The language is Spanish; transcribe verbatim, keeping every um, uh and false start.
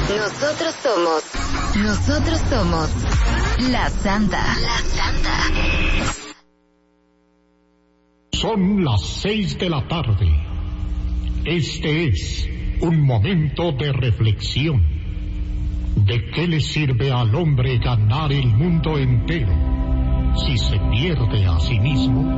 Nosotros somos, nosotros somos La Santa. La Santa. Son las seis de la tarde. Este es un momento de reflexión. ¿De qué le sirve al hombre ganar el mundo entero si se pierde a sí mismo?